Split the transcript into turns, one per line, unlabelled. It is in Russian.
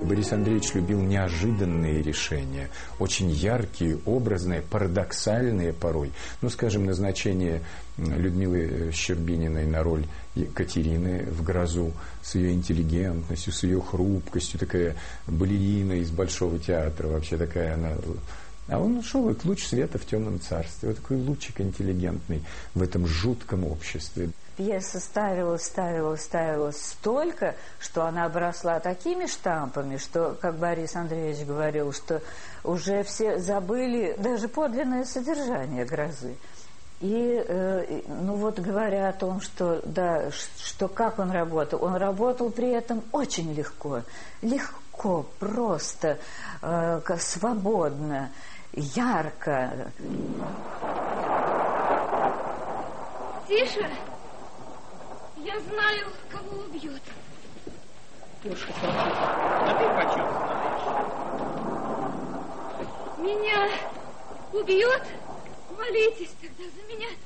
Борис Андреевич любил неожиданные решения, очень яркие, образные, парадоксальные порой. Ну, скажем, назначение Людмилы Щербининой на роль Катерины в «Грозу» с ее интеллигентностью, с ее хрупкостью, такая балерина из Большого театра, вообще такая она. А он ушел, вот луч света в темном царстве, вот такой лучик интеллигентный в этом жутком обществе.
Пьеса ставилась столько, что она обросла такими штампами, что, как Борис Андреевич говорил, что уже все забыли даже подлинное содержание «Грозы». И, ну вот говоря о том, что, да, что как он работал при этом очень легко, просто, свободно, ярко.
Тише! Я знаю, кого убьют.
А ты почем знаешь?
Меня убьют? Молитесь тогда за меня.